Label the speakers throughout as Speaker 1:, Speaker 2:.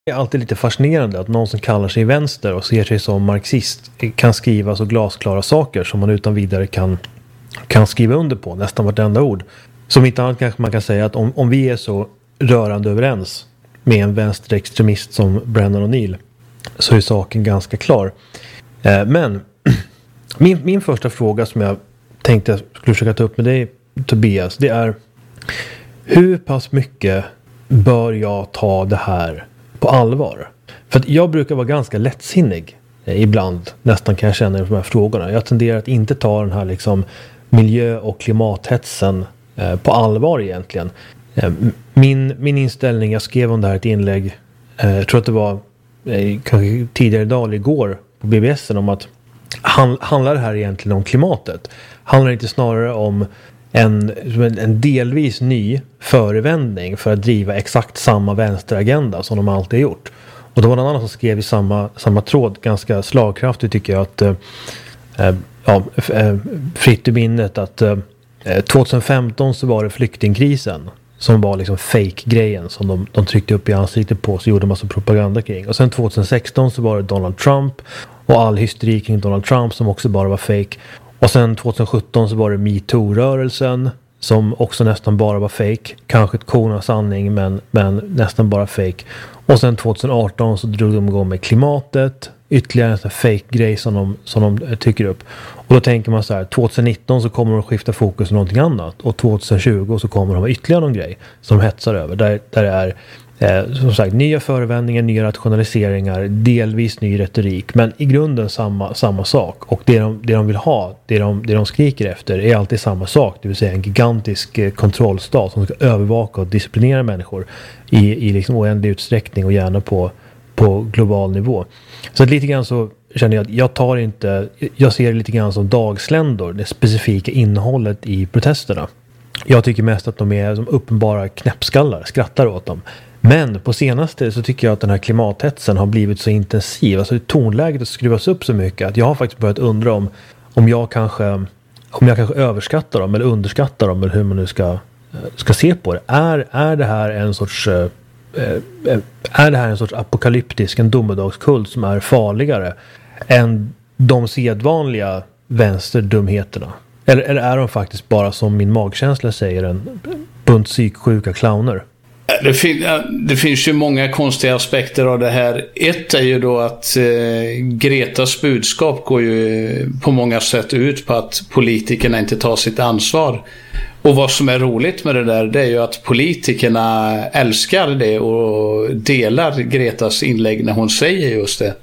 Speaker 1: Det är alltid lite fascinerande att någon som kallar sig vänster och ser sig som marxist kan skriva så glasklara saker som man utan vidare kan skriva under på, nästan vartenda ord. Som inte annat kanske man kan säga att om vi är så rörande överens med en vänsterextremist som Brennan O'Neill så är saken ganska klar. Men min första fråga som jag tänkte jag skulle försöka ta upp med dig, Tobias, det är: hur pass mycket bör jag ta det här på allvar? För att jag brukar vara ganska lättsinnig ibland, nästan kan jag känna i de här frågorna. Jag tenderar att inte ta den här liksom miljö- och klimathetsen på allvar egentligen. Min inställning, jag skrev om det här ett inlägg, jag tror att det var kanske tidigare idag eller igår på BBS:en, om att handlar det här egentligen om klimatet? Handlar det inte snarare om en delvis ny förevändning för att driva exakt samma vänsteragenda som de alltid har gjort? Och då var det någon annan som skrev i samma tråd, ganska slagkraftigt tycker jag, att fritt i minnet att 2015 så var det flyktingkrisen som var liksom fake-grejen som de tryckte upp i ansiktet på, så gjorde de massa propaganda kring. Och sen 2016 så var det Donald Trump och all hysteri kring Donald Trump som också bara var fake. Och sen 2017 så var det MeToo-rörelsen som också nästan bara var fake. Kanske ett korn av sanning men nästan bara fake. Och sen 2018 så drog de igång med klimatet. Ytterligare en sån fake-grej som de tycker upp. Och då tänker man så här: 2019 så kommer de att skifta fokus till någonting annat. Och 2020 så kommer de ha ytterligare någon grej som de hetsar över. Där det är som sagt nya förevändningar, nya rationaliseringar, delvis ny retorik. Men i grunden samma sak. Och det de vill ha, det de skriker efter är alltid samma sak. Det vill säga en gigantisk kontrollstat som ska övervaka och disciplinera människor i liksom oändlig utsträckning och gärna på global nivå. Så att lite grann så känner jag att jag ser det lite grann som dagsländor, det specifika innehållet i protesterna. Jag tycker mest att de är som uppenbara knäppskallar, skrattar åt dem. Men på senaste så tycker jag att den här klimathetsen har blivit så intensiv, alltså tonläget skruvas upp så mycket att jag har faktiskt börjat undra om jag kanske överskattar dem eller underskattar dem, eller hur man nu ska se på det. Är det här en sorts apokalyptisk, en domedagskult som är farligare än de sedvanliga vänsterdumheterna? Eller är de faktiskt bara, som min magkänsla säger, en bunt psyksjuka clowner?
Speaker 2: Det finns ju många konstiga aspekter av det här. Ett är ju då att Gretas budskap går ju på många sätt ut på att politikerna inte tar sitt ansvar. Och vad som är roligt med det där, det är ju att politikerna älskar det och delar Gretas inlägg när hon säger just det.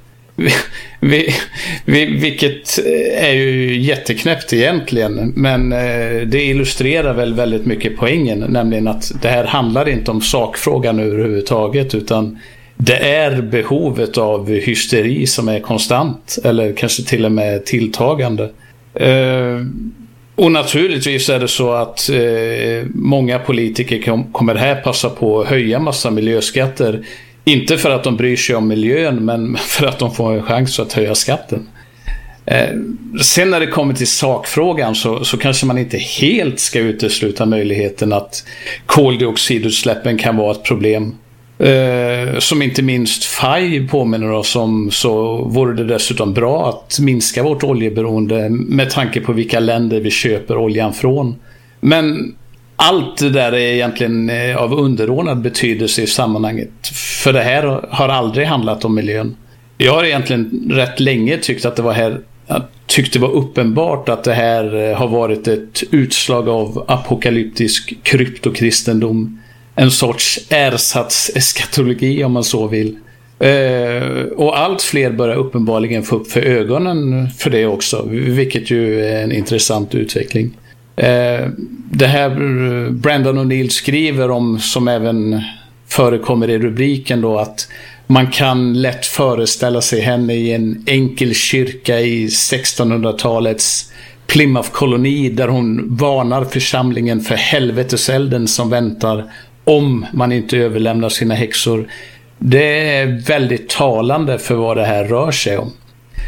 Speaker 2: Vilket är ju jätteknäppt egentligen, men det illustrerar väl väldigt mycket poängen, nämligen att det här handlar inte om sakfrågan överhuvudtaget, utan det är behovet av hysteri som är konstant, eller kanske till och med tilltagande. Och naturligtvis är det så att många politiker kommer här passa på att höja massa miljöskatter. Inte för att de bryr sig om miljön, men för att de får en chans att höja skatten. Sen när det kommer till sakfrågan så kanske man inte helt ska utesluta möjligheten att koldioxidutsläppen kan vara ett problem. Som inte minst FAI påminner oss om, så vore det dessutom bra att minska vårt oljeberoende med tanke på vilka länder vi köper oljan från. Men allt det där är egentligen av underordnad betydelse i sammanhanget, för det här har aldrig handlat om miljön. Jag har egentligen rätt länge tyckt att det var uppenbart att det här har varit ett utslag av apokalyptisk kryptokristendom, en sorts ersatseskatologi om man så vill. Och allt fler börjar uppenbarligen få upp för ögonen för det också, vilket ju är en intressant utveckling. Det här Brennan O'Neill skriver om, som även förekommer i rubriken då, att man kan lätt föreställa sig henne i en enkel kyrka i 1600-talets Plymouth-koloni, där hon varnar församlingen för helveteselden som väntar om man inte överlämnar sina häxor. Det är väldigt talande för vad det här rör sig om.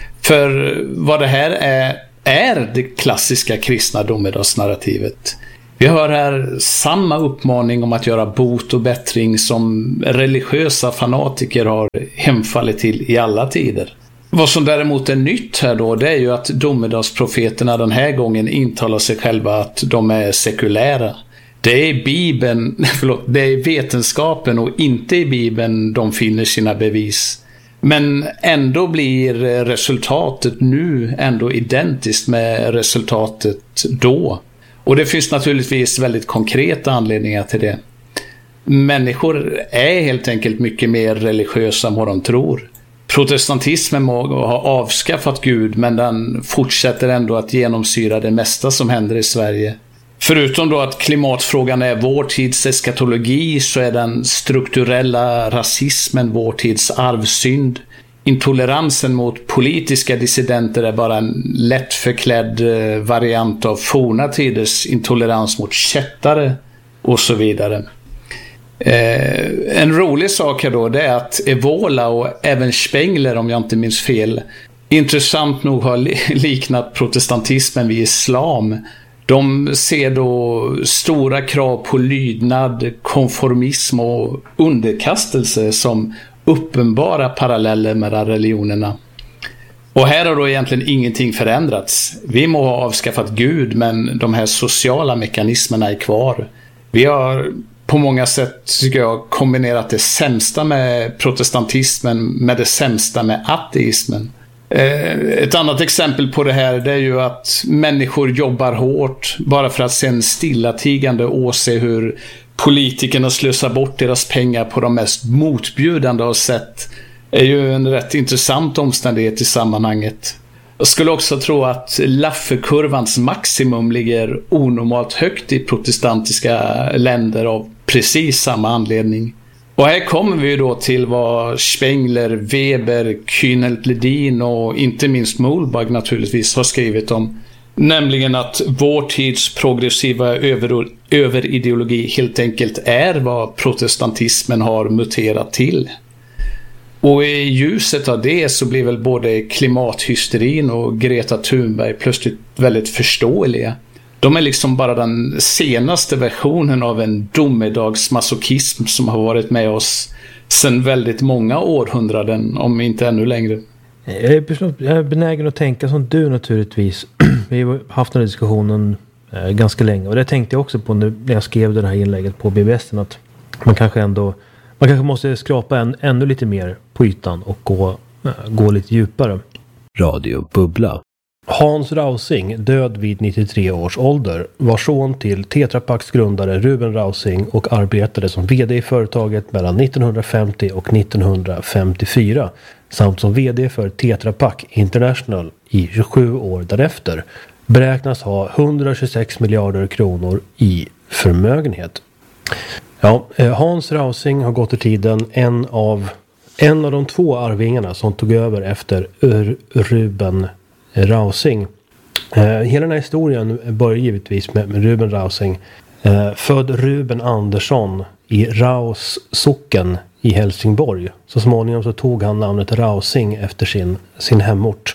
Speaker 2: För vad det här är det klassiska kristna domedagsnarrativet. Vi hör här samma uppmaning om att göra bot och bättring som religiösa fanatiker har hemfallit till i alla tider. Vad som däremot är nytt här då, det är ju att domedagsprofeterna den här gången intalar sig själva att de är sekulära. Det är det är vetenskapen och inte i Bibeln de finner sina bevis. Men ändå blir resultatet nu ändå identiskt med resultatet då. Och det finns naturligtvis väldigt konkreta anledningar till det. Människor är helt enkelt mycket mer religiösa än vad de tror. Protestantismen har avskaffat Gud, men den fortsätter ändå att genomsyra det mesta som händer i Sverige. Förutom då att klimatfrågan är vår tids eskatologi, så är den strukturella rasismen vår tids arvsynd. Intoleransen mot politiska dissidenter är bara en lätt förklädd variant av forna tiders intolerans mot kättare och så vidare. En rolig sak här då, det är att Evola och även Spengler, om jag inte minns fel, intressant nog har liknat protestantismen vid islam. De ser då stora krav på lydnad, konformism och underkastelse som uppenbara paralleller mellan religionerna. Och här har då egentligen ingenting förändrats. Vi må ha avskaffat Gud, men de här sociala mekanismerna är kvar. Vi har på många sätt, tycker jag, kombinerat det sämsta med protestantismen med det sämsta med ateismen. Ett annat exempel på det här, det är ju att människor jobbar hårt bara för att sen stillatigande åse hur politikerna slösar bort deras pengar på de mest motbjudande av sätt. Är ju en rätt intressant omständighet i sammanhanget. Jag skulle också tro att Lafferkurvans maximum ligger onormalt högt i protestantiska länder av precis samma anledning. Och här kommer vi då till vad Spengler, Weber, Kühnelt-Ledin och inte minst Mohlbag naturligtvis har skrivit om. Nämligen att vår tids progressiva överideologi helt enkelt är vad protestantismen har muterat till. Och i ljuset av det så blir väl både klimathysterin och Greta Thunberg plötsligt väldigt förståeliga. De är liksom bara den senaste versionen av en domedagsmasochism som har varit med oss sedan väldigt många århundraden, om inte ännu längre.
Speaker 1: Jag är benägen att tänka som du naturligtvis. Vi har haft den här diskussionen ganska länge, och det tänkte jag också på nu när jag skrev det här inlägget på BBS, att man kanske måste skrapa ännu lite mer på ytan och gå lite djupare. Radio Bubbla. Hans Rausing, död vid 93 års ålder, var son till Tetra Paks grundare Ruben Rausing och arbetade som vd i företaget mellan 1950 och 1954 samt som vd för Tetra Pak International i 27 år därefter. Beräknas ha 126 miljarder kronor i förmögenhet. Ja, Hans Rausing har gått i tiden en av de två arvingarna som tog över efter Ruben Rausing. Hela den här historien börjar givetvis med Ruben Rausing. Född Ruben Andersson i Raus socken i Helsingborg. Så småningom så tog han namnet Rausing efter sin hemort.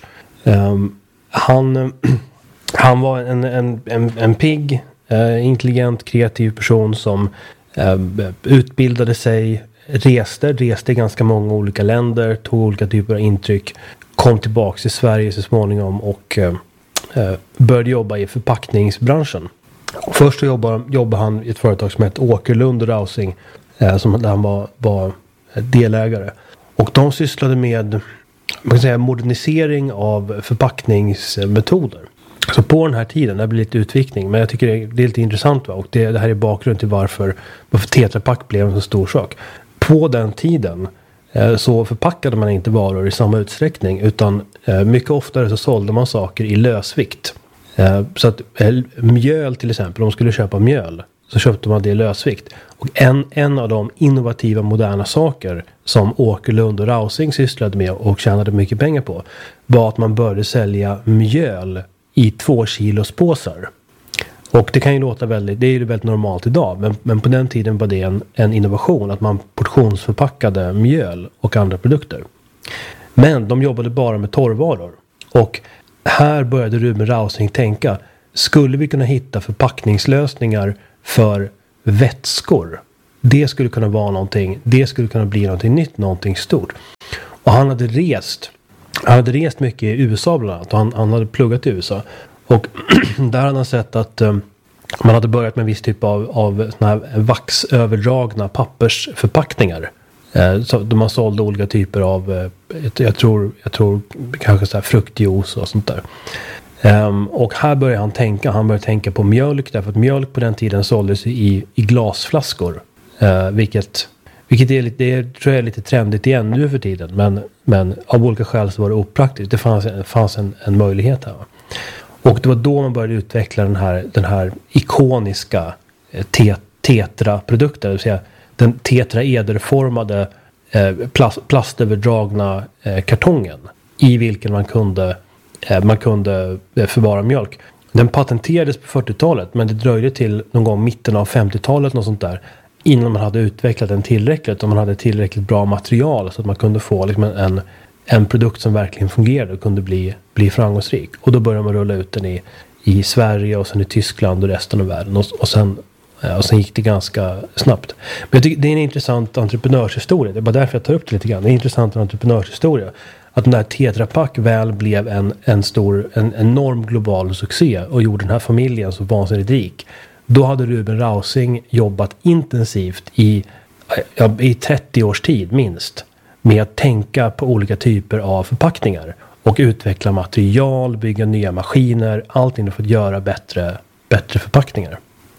Speaker 1: Han var en pigg, intelligent, kreativ person som utbildade sig, reste i ganska många olika länder, tog olika typer av intryck, kom tillbaka till Sverige så småningom och började jobba i förpackningsbranschen. Först så jobbade han i ett företag som heter Åkerlund Rausing, där han var delägare. Och de sysslade med modernisering av förpackningsmetoder. Så på den här tiden, det blir lite utvikning, men jag tycker det är lite intressant, va? Och det här är bakgrund till varför Tetra Pak blev en så stor sak. På den tiden så förpackade man inte varor i samma utsträckning, utan mycket oftare så sålde man saker i lösvikt. Så att mjöl till exempel, om man skulle köpa mjöl så köpte man det i lösvikt. Och en av de innovativa moderna saker som Åkerlund och Rausing sysslade med och tjänade mycket pengar på var att man började sälja mjöl i 2 kilos påsar. Och det kan ju låta det är ju väldigt normalt idag, men på den tiden var det en innovation att man portionsförpackade mjöl och andra produkter. Men de jobbade bara med torrvaror. Och här började Ruben Rausing tänka, skulle vi kunna hitta förpackningslösningar för vätskor? Det skulle kunna vara någonting, det skulle kunna bli någonting nytt, någonting stort. Och han hade rest mycket i USA bland annat, och han hade pluggat i USA. Och där hade han sett att man hade börjat med en viss typ av såna här vaxöverdragna pappersförpackningar. Så man sålde olika typer av, jag tror kanske så här fruktjuice och sånt där. Och här började han började tänka på mjölk, därför att mjölk på den tiden såldes i glasflaskor. Vilket är lite, det tror jag är lite trendigt igen nu för tiden, men av olika skäl så var det opraktiskt. Det fanns en möjlighet här. Och det var då man började utveckla den här ikoniska tetra-produkten, det vill säga den tetraederformade plastöverdragna kartongen i vilken man kunde förvara mjölk. Den patenterades på 40-talet, men det dröjde till någon gång mitten av 50-talet något sånt där innan man hade utvecklat den tillräckligt, och man hade tillräckligt bra material så att man kunde få liksom en produkt som verkligen fungerade och kunde bli framgångsrik. Och då började man rulla ut den i Sverige och sen i Tyskland och resten av världen, och sen gick det ganska snabbt. Men jag tycker det är en intressant entreprenörshistoria. Det är bara därför jag tar upp det lite grann. Det är en intressant entreprenörshistoria. Att den där Tetra Pak väl blev en enorm global succé och gjorde den här familjen så vansinnigt rik. Då hade Ruben Rausing jobbat intensivt i 30 års tid minst med att tänka på olika typer av förpackningar och utveckla material, bygga nya maskiner, allting för att göra bättre förpackningar.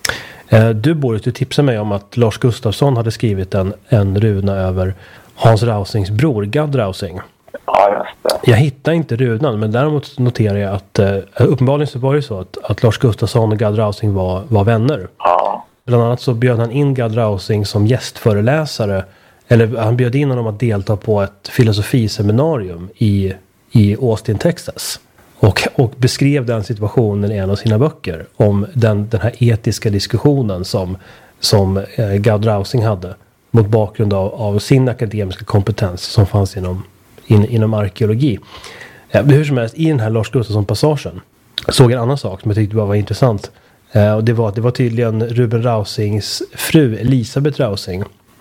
Speaker 1: Du tipsade mig om att Lars Gustafsson hade skrivit en runa över Hans Rausings bror, Gad Rausing.
Speaker 3: Ja, just det.
Speaker 1: Jag hittade inte runan, men däremot noterar jag att uppenbarligen så var det så att Lars Gustafsson och Gad Rausing var vänner.
Speaker 3: Ja.
Speaker 1: Bland annat så bjöd han in Gad Rausing som gästföreläsare, eller han bjöd in honom att delta på ett filosofiseminarium i Austin, Texas. Och beskrev den situationen i en av sina böcker om den här etiska diskussionen som Gad Rausing hade mot bakgrund av sin akademiska kompetens som fanns inom arkeologi. Hur som helst, i den här Lars Gustafsson-passagen såg en annan sak som jag tyckte var intressant. Och det var tydligen Ruben Rausings fru Elisabeth Rausing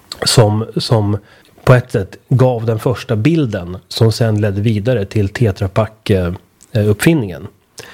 Speaker 1: som på ett sätt gav den första bilden som sen ledde vidare till Tetra Pak uppfinningen.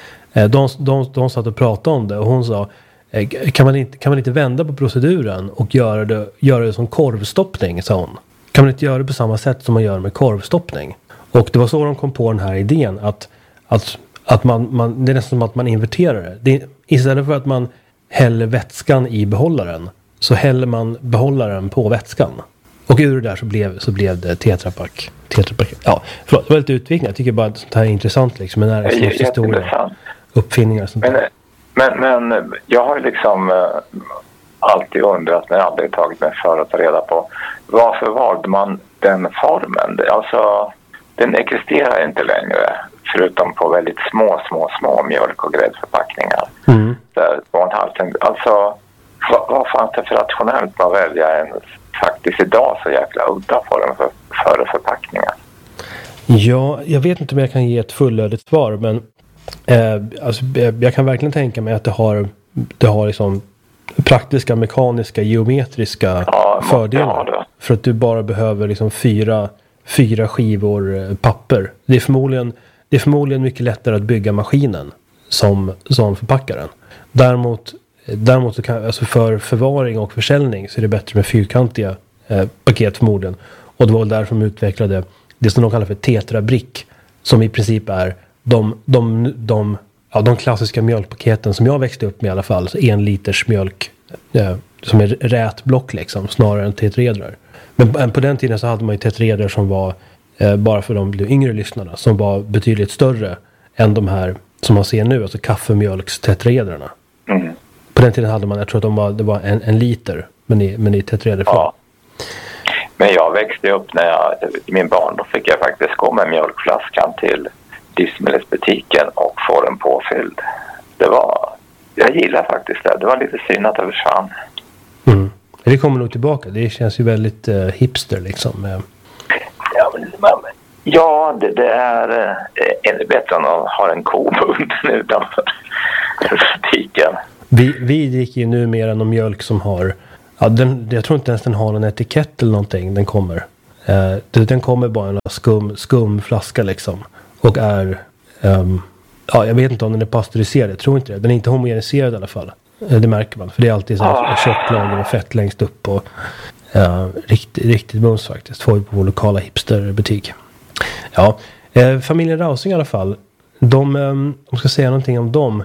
Speaker 1: De satt och pratade om det, och hon sa, kan man inte vända på proceduren och göra det som korvstoppning, sa hon. Kan man inte göra det på samma sätt som man gör med korvstoppning? Och det var så de kom på den här idén att man det är nästan som att man inverterar det. Istället för att man häller vätskan i behållaren så häller man behållaren på vätskan. Och ur det där så blev det Tetra Pak. Ja, förlåt, det var lite utvikning. Jag tycker bara att sånt här är intressant liksom. En historia, uppfinningar och sånt där.
Speaker 3: Men jag har ju liksom alltid undrat, men aldrig tagit mig för att ta reda på varför valde man den formen. Alltså, den existerar inte längre förutom på väldigt små mjölk- och gräddförpackningar. Där barnhalten, alltså vad fanns det för rationellt med att välja en faktiskt idag så jäkla udda form för förpackningar?
Speaker 1: Ja, jag vet inte om jag kan ge ett fullödigt svar, men alltså, jag kan verkligen tänka mig att det har liksom praktiska, mekaniska, geometriska fördelar. För att du bara behöver liksom fyra skivor papper. Det är förmodligen mycket lättare att bygga maskinen som förpackaren. Däremot så kan, alltså för förvaring och försäljning så är det bättre med fyrkantiga paket förmodligen. Och det var där som utvecklade det som de kallar för Tetra Brick, som i princip är de klassiska mjölkpaketen som jag växte upp med i alla fall. Så 1 liters mjölk som är rätblock liksom, snarare än tetraedrar. Men på den tiden så hade man ju tetraedrar som var, bara för de yngre lyssnarna, som var betydligt större än de här som man ser nu, alltså kaffemjölkstetraedrarna. På den tiden hade man, jag tror att det var en liter, men i tetraederform.
Speaker 3: Ja. Men jag växte upp i min barn, då fick jag faktiskt gå med mjölkflaskan till livsmedelsbutiken och få den påfylld. Jag gillar faktiskt det. Det var lite synd att det försvann.
Speaker 1: Det kommer nog tillbaka. Det känns ju väldigt hipster liksom.
Speaker 3: Ja, det är ännu bättre än att ha en kobund utanför. butiken.
Speaker 1: Vi dricker ju numera någon mjölk som har, jag tror inte ens den har någon etikett eller någonting. Den kommer. Den kommer bara en skum flaska liksom. Och är, jag vet inte om den är pasteuriserad, jag tror inte det. Den är inte homogeniserad i alla fall. Det märker man, för det är alltid så här tjocklager och fett längst upp och riktigt mums faktiskt. Får vi på vår lokala hipsterbutik. Ja, familjen Rausing i alla fall. De ska säga någonting om dem.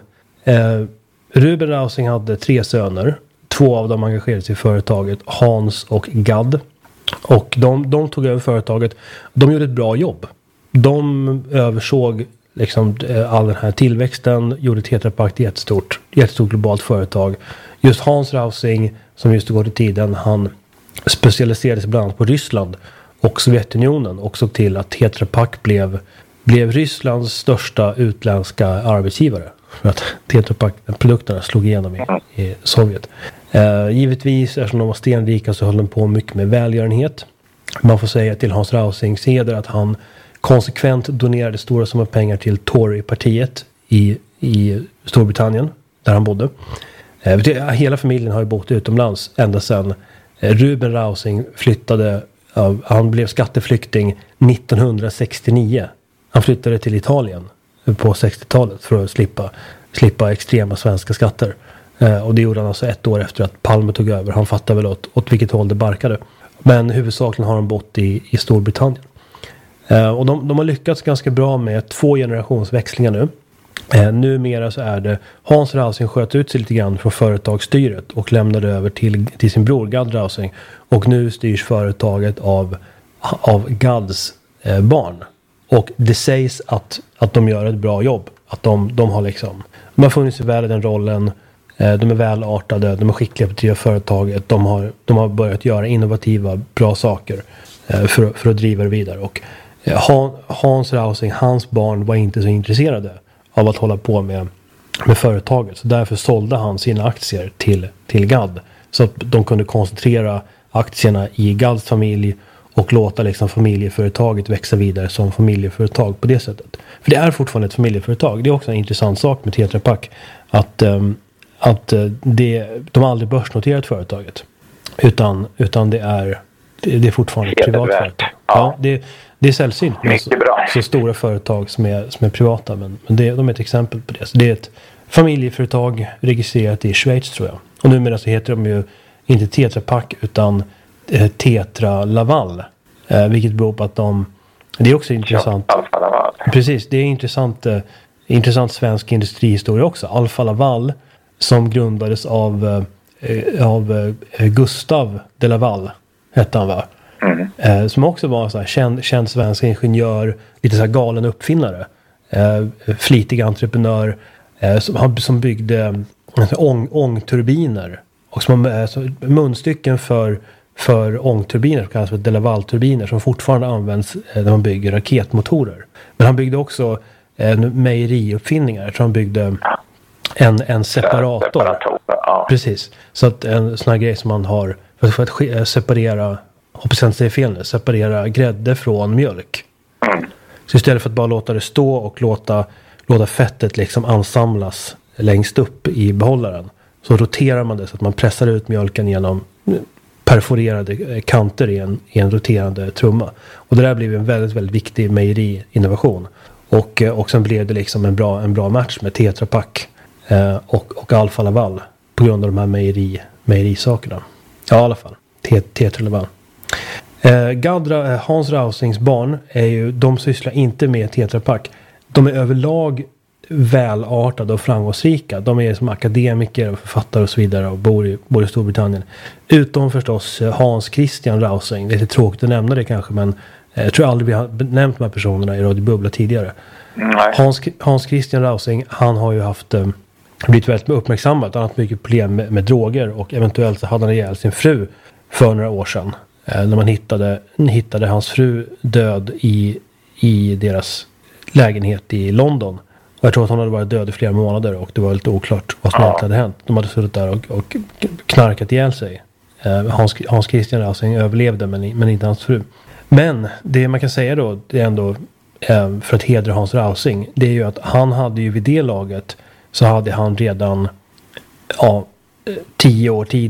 Speaker 1: Ruben Rausing hade 3 söner. 2 av dem engagerade sig i företaget, Hans och Gad. Och de tog över företaget. De gjorde ett bra jobb. De översåg liksom all den här tillväxten, gjorde Tetra Pak ett jättestort globalt företag. Just Hans Rausing, som just går i tiden, han specialiserade sig bland annat på Ryssland och Sovjetunionen och såg till att Tetra Pak blev Rysslands största utländska arbetsgivare. För att Tetra Pak-produkterna slog igenom i Sovjet. Givetvis, eftersom de var stenrika, så höll de på mycket med välgörenhet. Man får säga till Hans Rausings heder att han konsekvent donerade stora summor pengar till Tory-partiet i Storbritannien, där han bodde. Hela familjen har ju bott utomlands ända sedan Ruben Rausing han blev skatteflykting 1969. Han flyttade till Italien på 60-talet för att slippa extrema svenska skatter. Och det gjorde han alltså 1 år efter att Palme tog över. Han fattade väl åt vilket håll det barkade. Men huvudsakligen har de bott i Storbritannien. Och de har lyckats ganska bra med 2 generationsväxlingar nu. Numera så är det Hans Rausing sköt ut sig lite grann från företagsstyret och lämnade över till sin bror Gad Rausing. Och nu styrs företaget av Gads barn. Och det sägs att de gör ett bra jobb. Att de har funnits väl i den rollen. De är välartade, de är skickliga på att driva företaget. De har börjat göra innovativa, bra saker för att driva det vidare. Och Hans Rausing, hans barn, var inte så intresserade av att hålla på med företaget. Så därför sålde han sina aktier till Gad. Så att de kunde koncentrera aktierna i Gads familj och låta liksom familjeföretaget växa vidare som familjeföretag på det sättet. För det är fortfarande ett familjeföretag. Det är också en intressant sak med Tetra Pak. Att de har aldrig börsnoterat företaget. Utan det är fortfarande ett privat företag. Ja, det är sällsynt med så stora företag som är privata. Men de är ett exempel på det. Så det är ett familjeföretag registrerat i Schweiz, tror jag. Och numera så heter de ju inte Tetra Pak utan Tetra Laval. Vilket beror på att det är också intressant.
Speaker 3: Alfa Laval.
Speaker 1: Precis, det är intressant svensk industrihistoria också. Alfa Laval, som grundades av Gustav de Laval, hette han, va? Som också var så här känd svensk ingenjör, lite så här galen uppfinnare, flitig entreprenör, som byggde ångturbiner och munstycken för ångturbiner som kallas för de Laval-turbiner, som fortfarande används när man bygger raketmotorer. Men han byggde också mejeriuppfinningar. Jag tror han byggde en separator.
Speaker 3: Ja.
Speaker 1: Precis. Så att en sån här grej som man har för att separera, hoppas jag inte säger fel nu, separera grädde från mjölk. Så istället för att bara låta det stå och låta fettet liksom ansamlas längst upp i behållaren, så roterar man det så att man pressar ut mjölken genom perforerade kanter i en roterande trumma. Och det där blev en väldigt, väldigt viktig mejeriinnovation. Och sen blev det liksom en bra match med Tetra Pak och Alfa Laval på grund av de här mejerisakerna. Ja, i alla fall. Tetra Laval. Hans Rausings barn de sysslar inte med Tetra Pak. De är överlag välartade och framgångsrika. De är som akademiker och författare och så vidare och bor i Storbritannien. Utom förstås Hans Christian Rausing. Det är lite tråkigt att nämna det kanske, men jag tror aldrig vi har nämnt de här personerna i Radio Bubbla tidigare. Hans Christian Rausing, han har ju blivit väldigt uppmärksammad. Han har haft mycket problem med droger, och eventuellt så hade han ihjäl sin fru för några år sedan. När man hittade hans fru död i deras lägenhet i London. Och jag tror att hon hade varit död i flera månader, och det var lite oklart vad som hade hänt. De hade suttit där och knarkat ihjäl sig. Hans Christian Rausing överlevde, men inte hans fru. Men det man kan säga då, det är ändå för att hedra Hans Rausing, det är ju att han hade ju vid det laget så hade han redan 10-15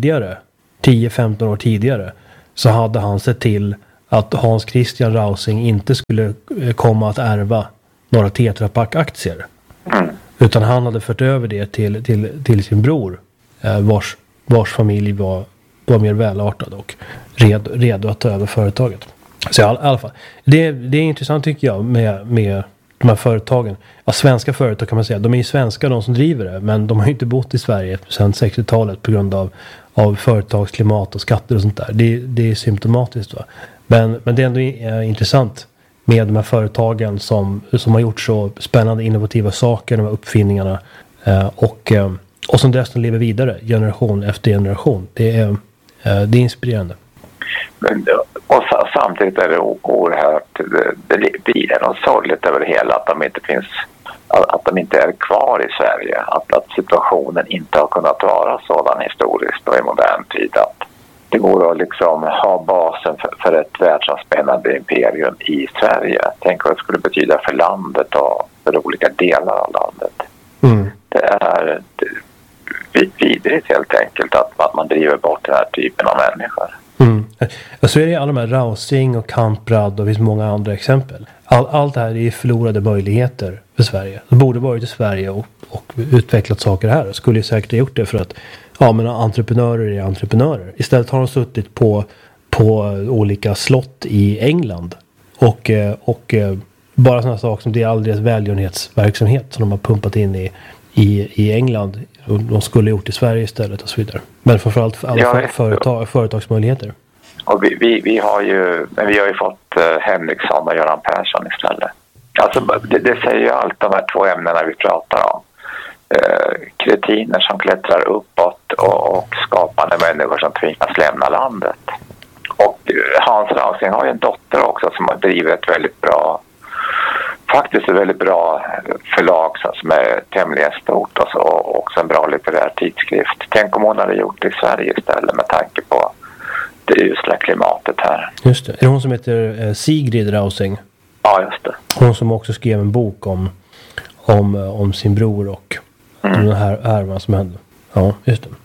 Speaker 1: år tidigare så hade han sett till att Hans Christian Rausing inte skulle komma att ärva några Tetra Pak-aktier. Utan han hade fört över det till sin bror, vars familj var mer välartad och redo att ta över företaget. Så i alla fall, det är intressant tycker jag med de här företagen. Ja, svenska företag kan man säga, de är ju svenska de som driver det, men de har ju inte bott i Sverige sedan 60-talet på grund av företagsklimat och skatter och sånt där. Det är symptomatiskt, va? Men det är ändå intressant med de här företagen som har gjort så spännande innovativa saker, de här uppfinningarna och som dessutom lever vidare generation efter generation. Det är inspirerande.
Speaker 3: Och samtidigt är det oerhört, det blir något sorgligt över det hela att de inte är kvar i Sverige. Att situationen inte har kunnat vara sådan historiskt och i modern tid att det går att liksom ha basen för ett världsomspännande imperium i Sverige. Tänk vad det skulle betyda för landet och för olika delar av landet. Det är vidrigt helt enkelt att man driver bort den här typen av människor.
Speaker 1: Så är det alla de här Rausing och Kamprad och det finns många andra exempel. Allt det här är förlorade möjligheter för Sverige. Det borde varit i Sverige och utvecklat saker här. Skulle ju säkert ha gjort det för att entreprenörer är entreprenörer. Istället har de suttit på olika slott i England och bara sådana saker som det är alldeles välgörenhetsverksamhet som de har pumpat in i England och de skulle ha gjort i Sverige istället och så vidare. Men framförallt för alla företagsmöjligheter.
Speaker 3: Och vi har ju fått Henriksson och Göran Persson istället. Alltså det säger ju allt de här två ämnena vi pratar om. Kretiner som klättrar uppåt och skapande människor som tvingas lämna landet. Och Hans Rausing har ju en dotter också som har drivit ett väldigt bra förlag som är tämligen stort och också en bra litterär tidskrift. Tänk om hon hade gjort det i Sverige istället med tanke på det usla klimatet här.
Speaker 1: Just det. Är det hon som heter Sigrid Rausing?
Speaker 3: Ja, just det.
Speaker 1: Hon som också skrev en bok om sin bror och den här härvan som hände. Ja, just det.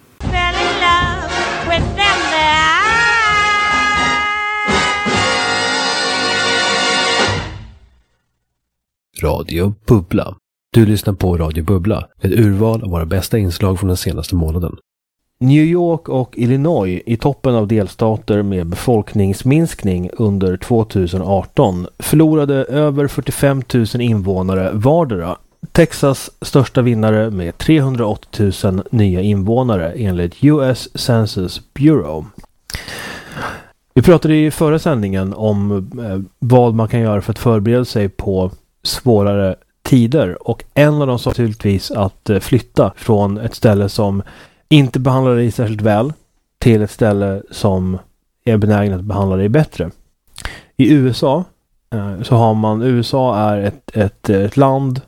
Speaker 1: Radio Bubbla. Du lyssnar på Radio Bubbla, ett urval av våra bästa inslag från den senaste månaden. New York och Illinois i toppen av delstater med befolkningsminskning under 2018 förlorade över 45 000 invånare vardera. Texas största vinnare med 380 000 nya invånare enligt US Census Bureau. Vi pratade i förra sändningen om vad man kan göra för att förbereda sig på svårare tider och en av dem sa naturligtvis att flytta från ett ställe som inte behandlar dig särskilt väl till ett ställe som är benägen att behandla dig bättre. I USA så har man, USA är ett land,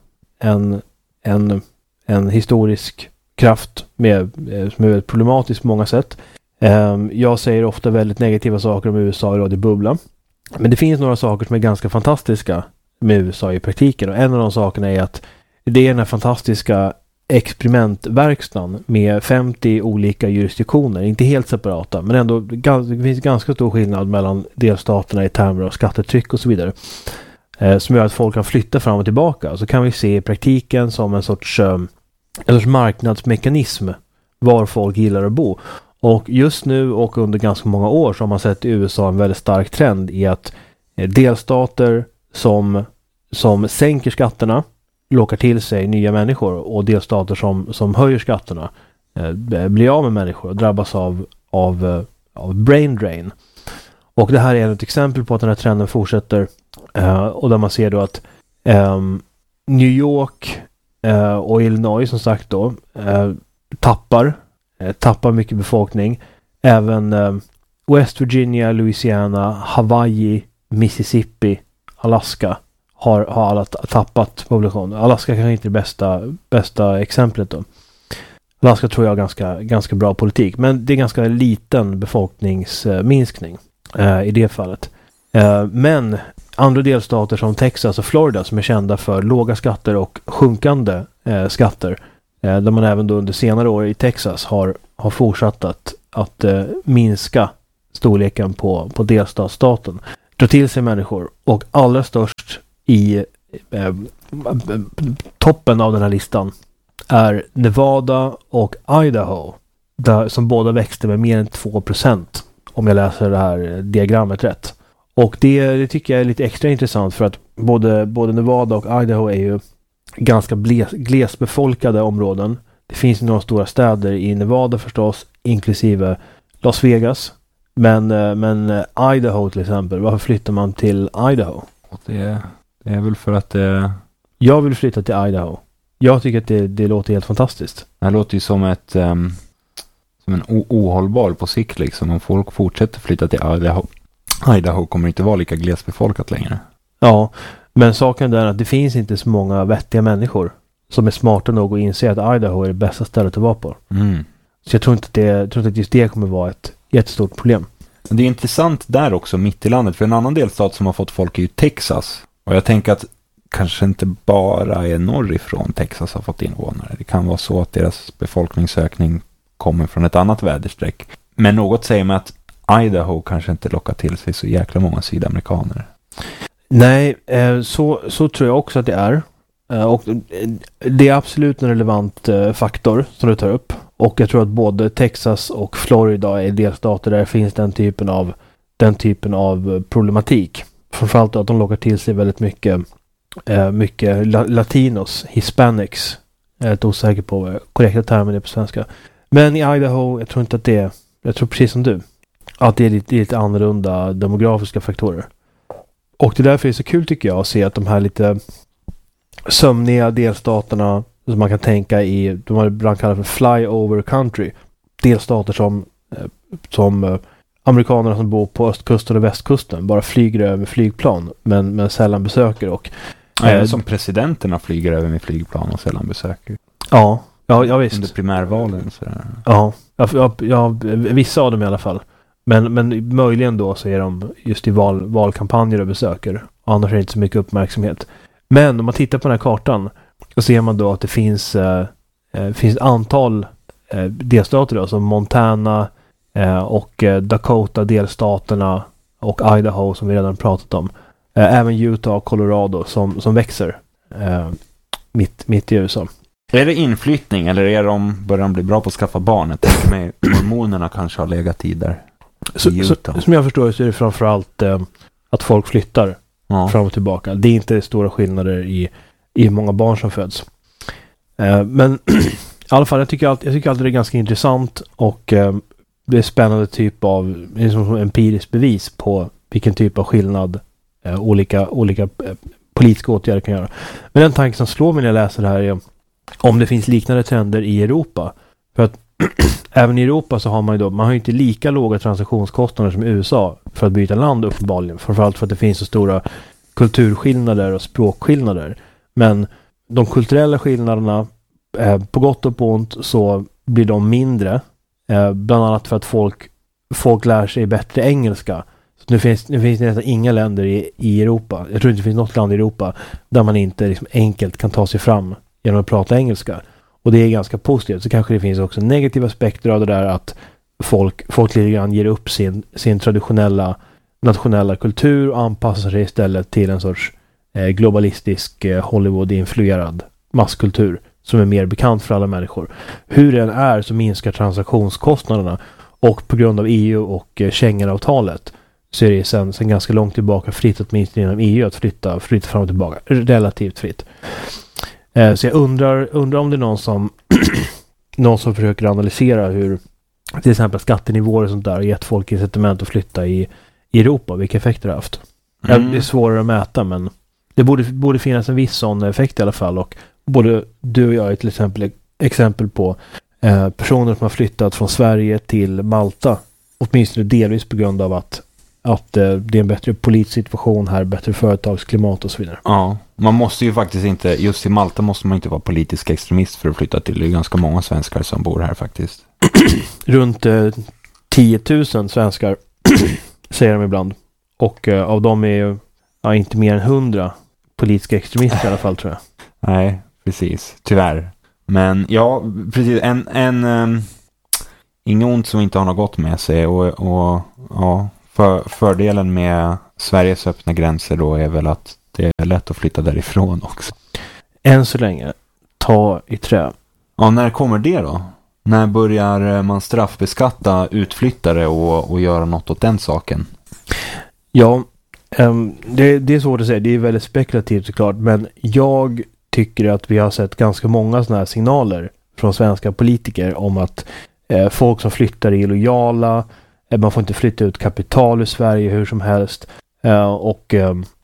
Speaker 1: en historisk kraft som är väldigt problematisk på många sätt. Jag säger ofta väldigt negativa saker om USA i Radio Bubbla. Men det finns några saker som är ganska fantastiska med USA i praktiken. Och en av de sakerna är att det är den här fantastiska experimentverkstan med 50 olika jurisdiktioner. Inte helt separata, men ändå det finns ganska stor skillnad mellan delstaterna i termer av skattetryck och så vidare. Som gör att folk kan flytta fram och tillbaka. Så kan vi se i praktiken som en sorts marknadsmekanism var folk gillar att bo. Och just nu och under ganska många år så har man sett i USA en väldigt stark trend i att delstater som sänker skatterna lockar till sig nya människor och delstater som höjer skatterna blir av med människor och drabbas av brain drain. Och det här är ett exempel på att den här trenden fortsätter och där man ser då att New York och Illinois som sagt då tappar mycket befolkning. Även West Virginia, Louisiana, Hawaii, Mississippi, Alaska har alla tappat population. Alaska kanske inte är det bästa exemplet då. Alaska tror jag är ganska bra politik. Men det är ganska liten befolkningsminskning i det fallet. Men andra delstater som Texas och Florida som är kända för låga skatter och sjunkande skatter där man även då under senare år i Texas har fortsatt att minska storleken på delstatsstaten. Dra till sig människor. Och allra störst i toppen av den här listan är Nevada och Idaho. Som båda växte med mer än 2%. Om jag läser det här diagrammet rätt. Och det tycker jag är lite extra intressant för att både Nevada och Idaho är ju ganska glesbefolkade områden. Det finns några stora städer i Nevada förstås, inklusive Las Vegas. Men Idaho till exempel, varför flyttar man till Idaho?
Speaker 4: Det är väl för att det...
Speaker 1: Jag vill flytta till Idaho. Jag tycker att det låter helt fantastiskt.
Speaker 4: Det här låter ju som som en ohållbar på sikt liksom. Om folk fortsätter flytta till Idaho kommer det inte vara lika glesbefolkat längre.
Speaker 1: Ja, men saken är att det finns inte så många vettiga människor som är smarta nog att inse att Idaho är det bästa stället att vara på. Så jag tror inte att just det kommer vara ett jättestort problem.
Speaker 4: Det är intressant där också mitt i landet. För en annan delstat som har fått folk är ju Texas. Och jag tänker att kanske inte bara är norrifrån Texas har fått invånare. Det kan vara så att deras befolkningsökning kommer från ett annat väderstreck. Men något säger mig att Idaho kanske inte lockar till sig så jäkla många sydamerikaner.
Speaker 1: Nej, så tror jag också att det är. Och det är absolut en relevant faktor som du tar upp. Och jag tror att både Texas och Florida är delstater där finns den typen av problematik. Framförallt att de lockar till sig väldigt mycket latinos, hispanics. Jag är inte osäker på vad korrekta termen är på svenska. Men i Idaho, jag tror inte att jag tror precis som du, att det är lite annorlunda demografiska faktorer. Och det är därför är så kul tycker jag att se att de här lite sömniga delstaterna som man kan tänka i, de har ibland kallat för flyover country, delstater som amerikanerna som bor på östkusten och västkusten bara flyger över flygplan men sällan besöker. Och
Speaker 4: som presidenterna flyger över med flygplan och sällan besöker.
Speaker 1: Ja, visst.
Speaker 4: Under primärvalen.
Speaker 1: Ja, vissa av dem i alla fall. Men möjligen då så är de just i valkampanjer och besöker. Annars är det inte så mycket uppmärksamhet. Men om man tittar på den här kartan så ser man då att det finns ett antal delstater då, som Montana och Dakota delstaterna och Idaho som vi redan pratat om. Även Utah och Colorado som växer mitt i USA.
Speaker 4: Är det inflyttning eller börjar de bli bra på att skaffa barn? Jag tänker mig, hormonerna kanske har legat i där.
Speaker 1: Som jag förstår så är det framförallt att folk flyttar fram och tillbaka. Det är inte stora skillnader i hur många barn som föds. Men i alla fall, jag tycker alltid det är ganska intressant och det är spännande typ av liksom empiriskt bevis på vilken typ av skillnad olika politiska åtgärder kan göra. Men den tanke som slår mig när jag läser det här är om det finns liknande trender i Europa. För att även i Europa så har man har ju inte lika låga transaktionskostnader som i USA för att byta land uppenbarligen. Framförallt för att det finns så stora kulturskillnader och språkskillnader. Men de kulturella skillnaderna, på gott och på ont, så blir de mindre. Bland annat för att folk lär sig bättre engelska. Så nu finns det nästan inga länder i Europa. Jag tror inte det finns något land i Europa där man inte liksom enkelt kan ta sig fram genom att prata engelska. Och det är ganska positivt. Så kanske det finns också negativa aspekter av det där att folk lite grann ger upp sin traditionella nationella kultur och anpassar sig istället till en sorts globalistisk Hollywood-influerad masskultur som är mer bekant för alla människor. Hur den är så minskar transaktionskostnaderna och på grund av EU och Schengenavtalet så är det sen ganska långt tillbaka fritt åtminstone inom EU att flytta fram och tillbaka. Relativt fritt. Så jag undrar om det är någon som försöker analysera hur till exempel skattenivåer och sånt där gett folk incitament att flytta i Europa. Vilka effekter det har haft. Det är svårare att mäta men det borde finnas en viss sån effekt i alla fall och både du och jag är till exempel på personer som har flyttat från Sverige till Malta åtminstone delvis på grund av att det är en bättre politisk situation här, bättre företagsklimat och så vidare.
Speaker 4: Ja, man måste ju faktiskt inte, just i Malta måste man inte vara politisk extremist för att flytta till. Det är ganska många svenskar som bor här faktiskt.
Speaker 1: Runt 10 000 svenskar säger de ibland. Och av dem är ju inte mer än 100 politiska extremister i alla fall tror jag.
Speaker 4: Nej, precis. Tyvärr. Men ja, precis. Inget ont som inte har något gott med sig. Och ja, fördelen med Sveriges öppna gränser då är väl att det är lätt att flytta därifrån också.
Speaker 5: Än så länge, ta i trä.
Speaker 4: Ja, när kommer det då? När börjar man straffbeskatta utflyttare och göra något åt den saken?
Speaker 5: Ja, det är svårt att säga. Det är väldigt spekulativt såklart. Men jag tycker att vi har sett ganska många sådana här signaler från svenska politiker om att folk som flyttar är illojala. Man får inte flytta ut kapital ur Sverige hur som helst. Och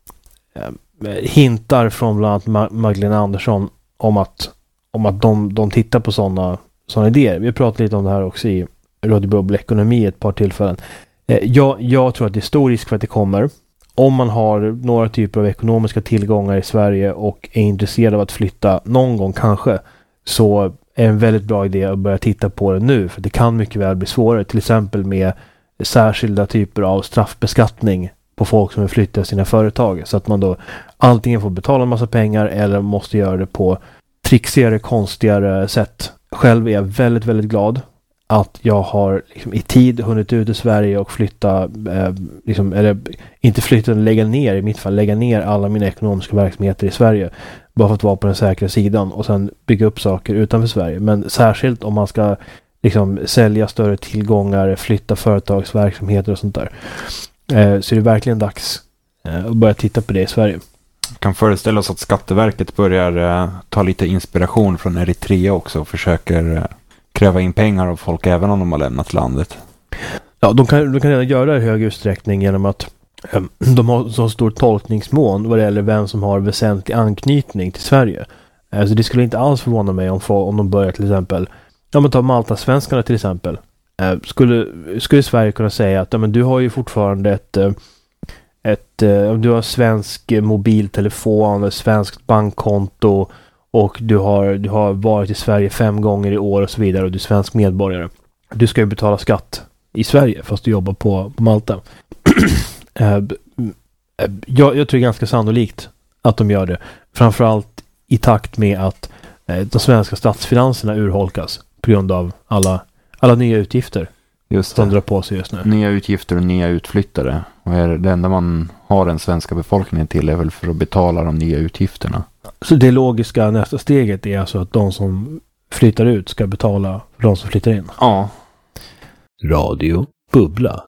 Speaker 5: hintar från bland annat Magdalena Andersson om att de tittar på sådana idéer. Vi har pratat lite om det här också i Radio Bubblekonomi ett par tillfällen. Jag tror att det är stor risk för att det kommer. Om man har några typer av ekonomiska tillgångar i Sverige och är intresserad av att flytta någon gång kanske, så är en väldigt bra idé att börja titta på det nu. För det kan mycket väl bli svårare. Till exempel med särskilda typer av straffbeskattning på folk som vill flytta sina företag. Så att man då antingen får betala en massa pengar eller måste göra det på trixigare, konstigare sätt. Själv är jag väldigt, väldigt glad att jag har liksom i tid hunnit ut i Sverige och flytta, eller inte flytta, lägga ner, i mitt fall lägga ner alla mina ekonomiska verksamheter i Sverige. Bara för att vara på den säkra sidan och sen bygga upp saker utanför Sverige. Men särskilt om man ska sälja större tillgångar, flytta företagsverksamheter och sånt där. Så är det verkligen dags att börja titta på det i Sverige.
Speaker 4: Kan föreställa oss att Skatteverket börjar ta lite inspiration från Eritrea också och försöker kräva in pengar av folk även om de har lämnat landet.
Speaker 5: Ja, de kan redan göra det i hög utsträckning genom att de har så stor tolkningsmån vad det gäller vem som har väsentlig anknytning till Sverige. Alltså det skulle inte alls förvåna mig om de börjar till exempel, ta Malta-svenskarna till exempel. Skulle Sverige kunna säga att du har ju fortfarande du har svensk mobiltelefon, svenskt bankkonto och du har varit i Sverige 5 gånger i år och så vidare och du är svensk medborgare. Du ska ju betala skatt i Sverige fast du jobbar på Malta. Jag tror det är ganska sannolikt att de gör det. Framförallt i takt med att de svenska statsfinanserna urholkas på grund av alla nya utgifter.
Speaker 4: Just
Speaker 5: som drar på sig just nu.
Speaker 4: Nya utgifter och nya utflyttare. Och det enda man har den svenska befolkningen till är väl för att betala de nya utgifterna.
Speaker 5: Så det logiska nästa steget är alltså att de som flyttar ut ska betala för de som flyttar in?
Speaker 4: Ja.
Speaker 1: Radio Bubbla.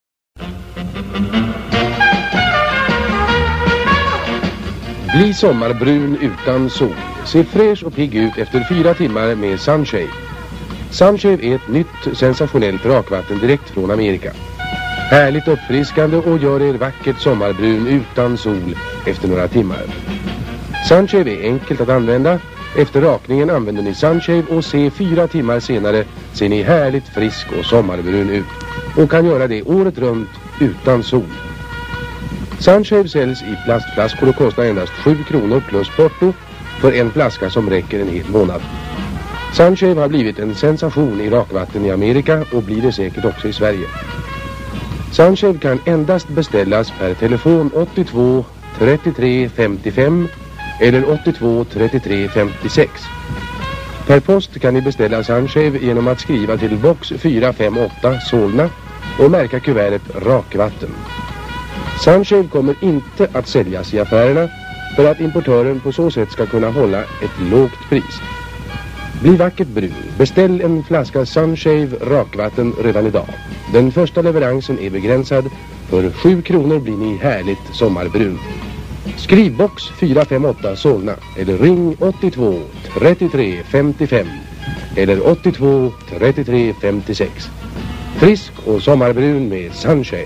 Speaker 6: Bli sommarbrun utan sol. Se fräsch och pigg ut efter 4 timmar med Sunshave. Sunshave är ett nytt sensationellt rakvatten direkt från Amerika. Härligt uppfriskande och gör er vackert sommarbrun utan sol efter några timmar. Sunshave är enkelt att använda. Efter rakningen använder ni Sunshave och se 4 timmar senare ser ni härligt frisk och sommarbrun ut. Och kan göra det året runt utan sol. Sunshave säljs i plastflaskor och kostar endast 7 kronor plus porto för en flaska som räcker en hel månad. Sunshave har blivit en sensation i rakvatten i Amerika och blir det säkert också i Sverige. Sunshave kan endast beställas per telefon 82 33 55 eller 82 33 56. Per post kan ni beställa Sunshave genom att skriva till box 458 Solna och märka kuvertet rakvatten. Sunshave kommer inte att säljas i affärerna för att importören på så sätt ska kunna hålla ett lågt pris. Bli vackert brun. Beställ en flaska Sunshave rakvatten redan idag. Den första leveransen är begränsad. För 7 kronor blir ni härligt sommarbrun. Skriv box 458 Solna eller ring 82 33 55 eller 82 33 56. Frisk och sommarbrun med Sunshave.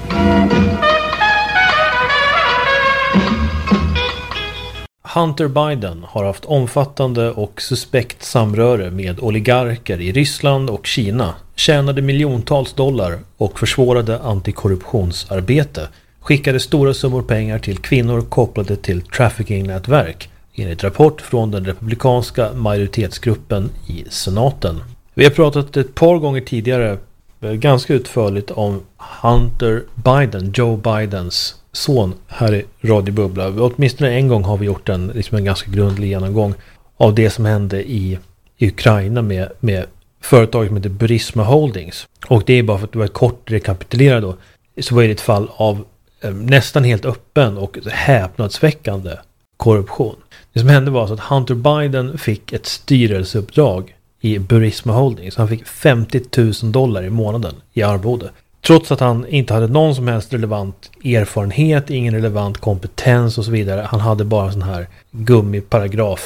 Speaker 1: Hunter Biden har haft omfattande och suspekt samröre med oligarker i Ryssland och Kina, tjänade miljontals dollar och försvårade antikorruptionsarbete, skickade stora summor pengar till kvinnor kopplade till trafficking-nätverk, enligt rapport från den republikanska majoritetsgruppen i senaten. Vi har pratat ett par gånger tidigare ganska utförligt om Hunter Biden, Joe Bidens son, här i Radio Bubbla. Åtminstone en gång har vi gjort en ganska grundlig genomgång av det som hände i i Ukraina med företaget som heter Burisma Holdings. Och det är bara för att du var kort rekapitulerad då, så var det ett fall av nästan helt öppen och häpnadsväckande korruption. Det som hände var så att Hunter Biden fick ett styrelseuppdrag i Burisma Holdings. Han fick $50,000 i månaden i arvode. Trots att han inte hade någon som helst relevant erfarenhet, ingen relevant kompetens och så vidare. Han hade bara sån här gummiparagraf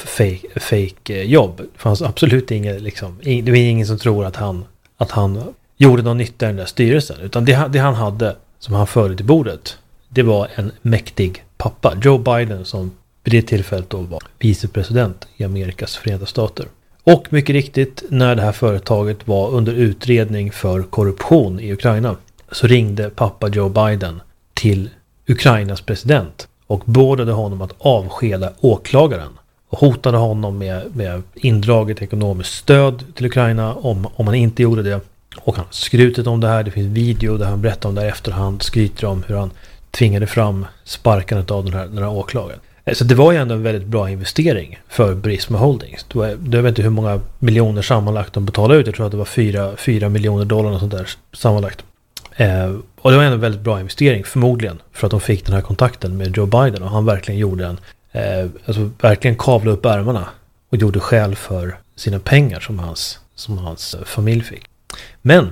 Speaker 1: fake jobb. Det fanns absolut inget liksom, det var ingen som tror att han gjorde någon nytta i den där styrelsen. Utan det han hade som han förde till bordet, det var en mäktig pappa. Joe Biden, som vid det tillfället då var vicepresident i Amerikas Förenta Stater. Och mycket riktigt, när det här företaget var under utredning för korruption i Ukraina, så ringde pappa Joe Biden till Ukrainas president och beordrade honom att avskeda åklagaren och hotade honom med indraget ekonomiskt stöd till Ukraina om han inte gjorde det. Och han skrutit om det här. Det finns video där han berättar om det här efterhand, skryter om hur han tvingade fram sparkandet av den här åklagaren. Så det var ju ändå en väldigt bra investering för Burisma Holdings. Jag vet inte hur många miljoner sammanlagt de betalade ut. Jag tror att det var $4 miljoner och sånt där sammanlagt. Och det var ändå en väldigt bra investering, förmodligen, för att de fick den här kontakten med Joe Biden. Och han verkligen gjorde verkligen kavlade upp ärmarna och gjorde skäl för sina pengar som hans familj fick. Men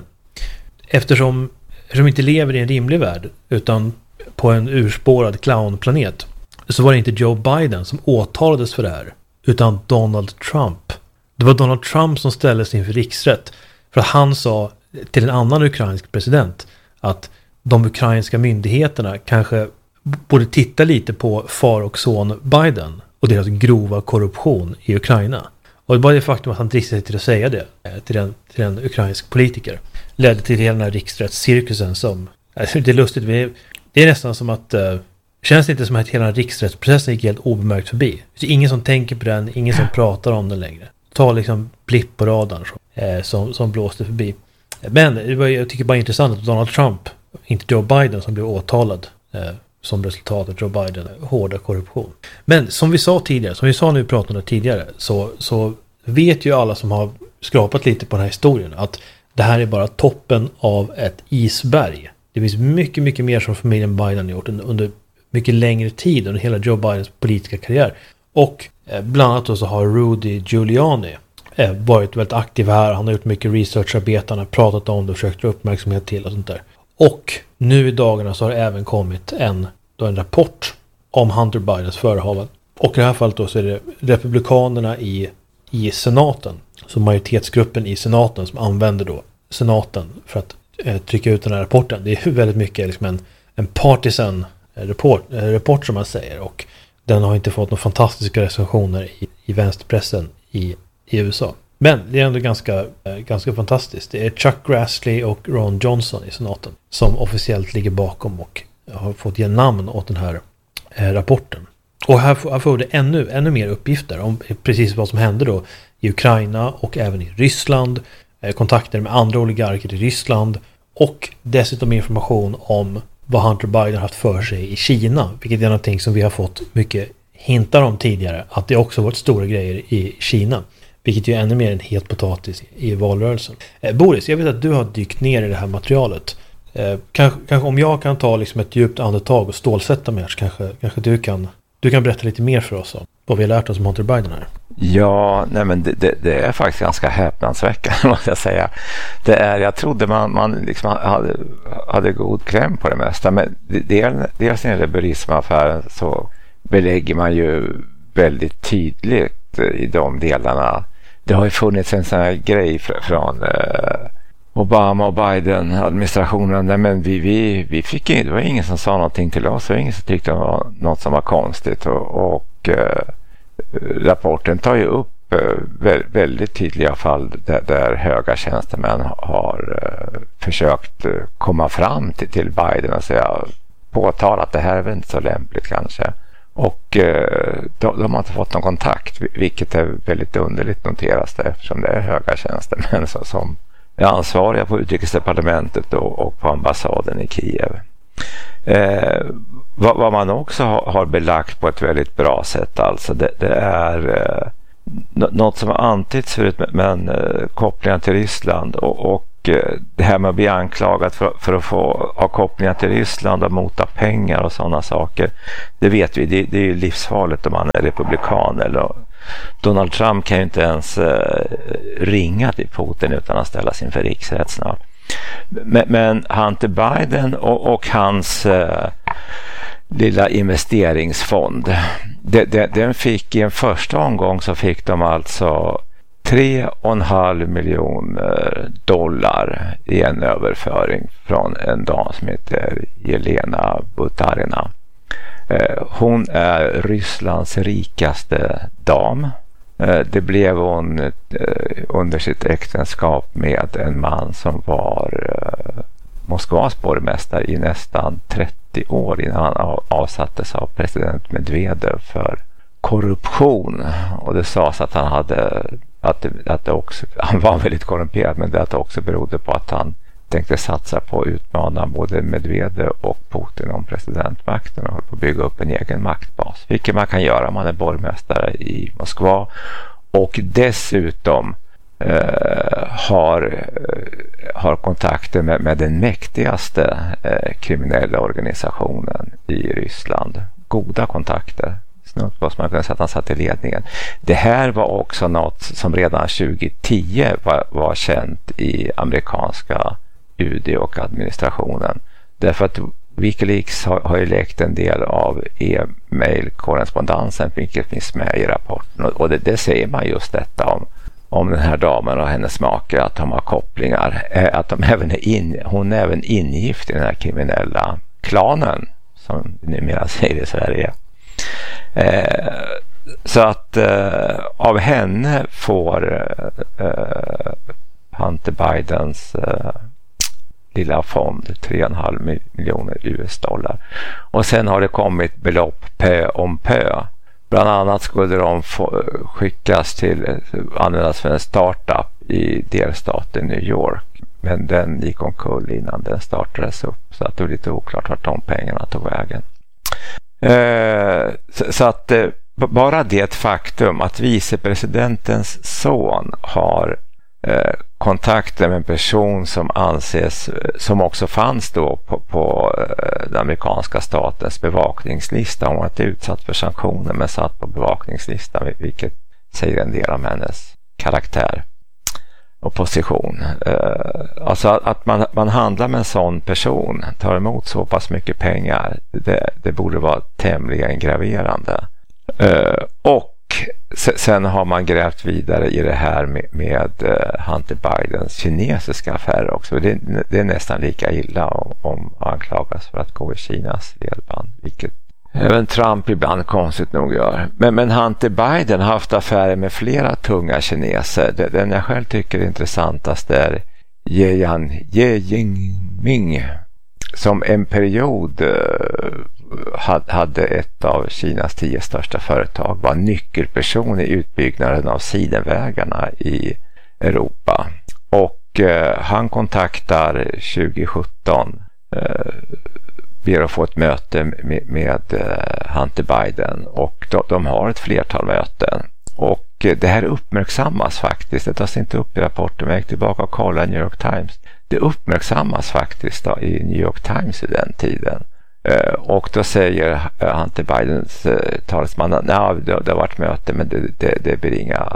Speaker 1: eftersom vi inte lever i en rimlig värld utan på en urspårad clownplanet, så var det inte Joe Biden som åtalades för det här, utan Donald Trump. Det var Donald Trump som ställdes inför riksrätt för att han sa till en annan ukrainsk president att de ukrainska myndigheterna kanske borde titta lite på far och son Biden och deras grova korruption i Ukraina. Och bara det faktum att han dristade sig till att säga det till en ukrainsk politiker ledde till hela den här riksrättscirkusen som, det är lustigt, det är nästan som att känns det inte som att hela riksrättsprocessen gick helt obemärkt förbi. Det är ingen som tänker på den, ingen som pratar om den längre. Ta liksom blipp på radarn som blåste förbi. Men jag tycker bara intressant att Donald Trump, inte Joe Biden, som blev åtalad som resultat av Joe Biden hårda korruption. Men som vi sa när vi pratade om det tidigare, så vet ju alla som har skrapat lite på den här historien att det här är bara toppen av ett isberg. Det finns mycket, mycket mer som familjen Biden har gjort under mycket längre tid under hela Joe Bidens politiska karriär. Och bland annat så har Rudy Giuliani varit väldigt aktiv här. Han har gjort mycket researcharbete, han har pratat om det och försökt dra uppmärksamhet till och sånt där. Och nu i dagarna så har det även kommit en rapport om Hunter Bidens förehavande. Och i det här fallet då så är det republikanerna i senaten, så majoritetsgruppen i senaten som använder då senaten för att trycka ut den här rapporten. Det är väldigt mycket liksom en partisan rapport som man säger, och den har inte fått några fantastiska recensioner i vänsterpressen i USA. Men det är ändå ganska fantastiskt. Det är Chuck Grassley och Ron Johnson i senaten som officiellt ligger bakom och har fått ge namn åt den här rapporten. Och här får det ännu mer uppgifter om precis vad som hände då i Ukraina och även i Ryssland. Kontakter med andra oligarker i Ryssland och dessutom information om vad Hunter Biden haft för sig i Kina, vilket är någonting som vi har fått mycket hintar om tidigare, att det också varit stora grejer i Kina, vilket ju är ännu mer en het potatis i valrörelsen. Boris, jag vet att du har dykt ner i det här materialet. Kanske om jag kan ta liksom ett djupt andetag och stålsätta mig, så kanske du kan berätta lite mer för oss om vad vi har lärt oss om Hunter Biden här.
Speaker 3: Ja, nej men det är faktiskt ganska häpnadsväckande, måste jag säga. Jag trodde man liksom hade god kläm på det mesta, men dels när det är Burisma-affären så belägger man ju väldigt tydligt i de delarna. Det har ju funnits en sån här grej från Obama och Biden-administrationen, men vi fick det var ingen som sa någonting till oss, och ingen som tyckte det var något som var konstigt, och rapporten tar ju upp väldigt tydliga fall där höga tjänstemän har försökt komma fram till Biden och säga, påtala att det här är väl inte så lämpligt kanske. Och de har inte fått någon kontakt, vilket är väldigt underligt, noteras det, eftersom det är höga tjänstemän som är ansvariga på utrikesdepartementet och på ambassaden i Kiev. Vad man också har belagt på ett väldigt bra sätt, alltså det är
Speaker 7: något som har antytts förut, men kopplingar till Ryssland och det här med att bli anklagad för att få ha kopplingar till Ryssland och mota pengar och sådana saker, det vet vi, det är ju livsfarligt om man är republikan. Eller Donald Trump kan ju inte ens ringa till Putin utan att ställas inför riksrätt snart. Men Hunter Biden och hans lilla investeringsfond, den fick i en första omgång så fick de alltså $3,5 miljoner i en överföring från en dam som heter Jelena Butarina. Hon är Rysslands rikaste dam. Det blev hon under sitt äktenskap med en man som var Moskvas borgmästare i nästan 30 år innan han avsattes av president Medvedev för korruption. Och det sades att han hade att det också, han var väldigt korrumperad, men det också berodde på att han tänkte satsa på att utmana både Medvedev och Putin om presidentmakten och på att bygga upp en egen maktbas. Vilket man kan göra om man är borgmästare i Moskva och dessutom har kontakter med den mäktigaste kriminella organisationen i Ryssland. Goda kontakter. Snart vad man kan säga att han satt i ledningen. Det här var också något som redan 2010 var känt i amerikanska UD och administrationen. Därför att Wikileaks har ju läckt en del av e-mail-korrespondensen, vilket finns med i rapporten. Och det säger man just detta om den här damen och hennes make, att de har kopplingar. Att de hon är även ingift i den här kriminella klanen, som numera säger i Sverige. Så att av henne får Hunter Bidens lilla fond $3,5 miljoner. Och sen har det kommit belopp pö om pö. Bland annat skulle de skickas användas för en startup i delstaten New York. Men den gick omkull innan den startades upp. Så att det är lite oklart vart de pengarna tog vägen. Så att bara det faktum att vicepresidentens son har kontakter med en person som anses, som också fanns då på den amerikanska statens bevakningslista. Hon var inte utsatt för sanktioner men satt på bevakningslista, vilket säger en del om hennes karaktär och position. Alltså att man handlar med en sån person, tar emot så pass mycket pengar, det borde vara tämligen graverande. Och sen har man grävt vidare i det här med Hunter Bidens kinesiska affärer också. Det är nästan lika illa om anklagas för att gå i Kinas ledband, vilket även Trump ibland konstigt nog gör. Men Hunter Biden har haft affärer med flera tunga kineser. Den jag själv tycker är intressantast är Ye Jingming, som en period hade ett av Kinas 10 största företag, var nyckelperson i utbyggnaden av sidenvägarna i Europa. Och han kontaktar 2017 ber att få ett möte med Hunter Biden, och de har ett flertal möten. Och det här uppmärksammas faktiskt, det tas inte upp i rapporten, men jag gick tillbaka och kollade New York Times. Det uppmärksammas faktiskt då, i New York Times i den tiden. Och då säger Hunter Bidens talesman, det har varit möte, men det blir inga,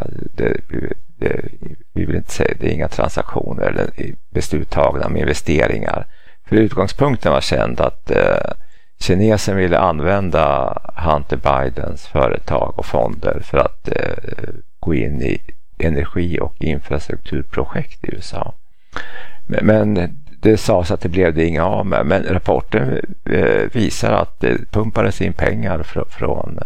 Speaker 7: vi vill inte säga, det är inga transaktioner eller beslut tagna med investeringar. För utgångspunkten var känd att kinesen ville använda Hunter Bidens företag och fonder för att gå in i energi- och infrastrukturprojekt i USA. Men det sades att det blev det inga av med. Men rapporten visar att det pumpades in pengar från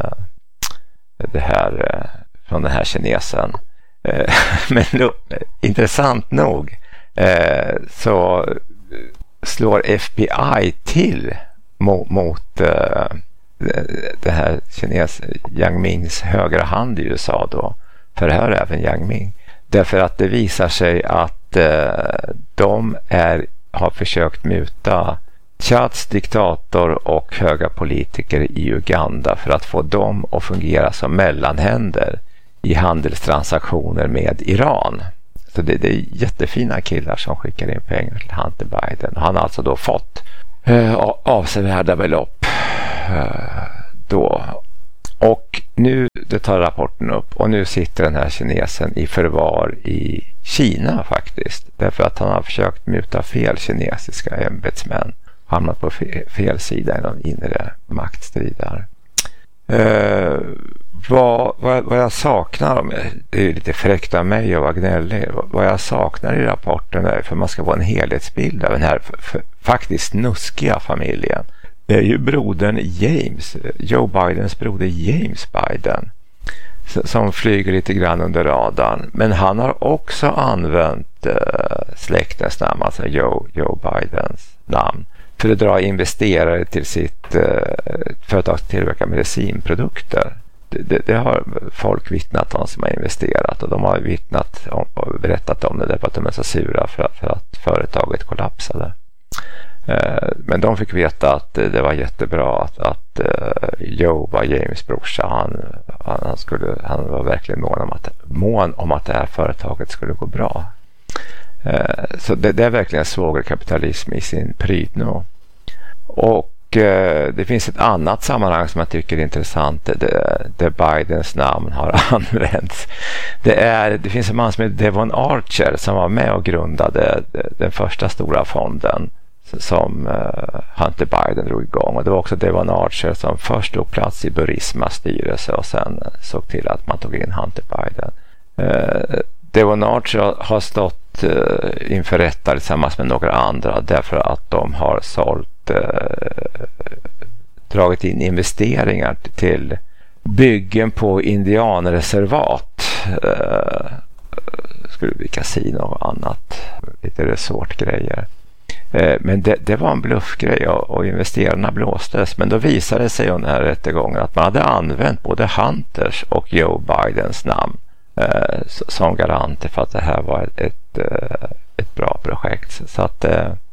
Speaker 7: den här kinesen. Men intressant nog så slår FBI till mot det här Yang Mings högra hand i USA då, förhör även Yang Ming, därför att det visar sig att de har försökt muta Chads diktator och höga politiker i Uganda för att få dem att fungera som mellanhänder i handelstransaktioner med Iran. Så det är jättefina killar som skickar in pengar till Hunter Biden. Han har alltså då fått avsevärda belopp då. Och nu, det tar rapporten upp, och nu sitter den här kinesen i förvar i Kina faktiskt. Därför att han har försökt muta fel kinesiska ämbetsmän. Hamnat på fel sida i någon inre maktstrid där. Vad jag saknar, det är ju lite fräckt av mig att vara gnällig, vad jag saknar i rapporten är, för man ska få en helhetsbild av den här faktiskt snuskiga familjen. Det är ju brodern James, Joe Bidens broder James Biden, som flyger lite grann under radarn. Men han har också använt släktens namn, alltså Joe Bidens namn, för att dra investerare till sitt företag som tillverkar medicinprodukter. Det har folk vittnat om som har investerat, och de har vittnat om och berättat om det därför att de är så sura för att företaget kollapsade. Men de fick veta att det var jättebra att Joe var James brorsa. Han var verkligen mån om att det här företaget skulle gå bra. Så det är verkligen svågerkapitalism i sin prydno. Och det finns ett annat sammanhang som jag tycker är intressant där Bidens namn har använts. Det finns en man som heter Devon Archer som var med och grundade den första stora fonden som Hunter Biden drog igång, och det var också Devon Archer som först tog plats i Burismas styrelse och sen såg till att man tog in Hunter Biden. Devon Archer har stått inför rätta tillsammans med några andra därför att de har dragit in investeringar till byggen på indianreservat, skulle bli kasino och annat, lite resortgrejer. Men det var en bluffgrej och investerarna blåstes. Men då visade det sig under den här rättegången att man hade använt både Hunters och Joe Bidens namn som garanter för att det här var ett bra projekt. Så att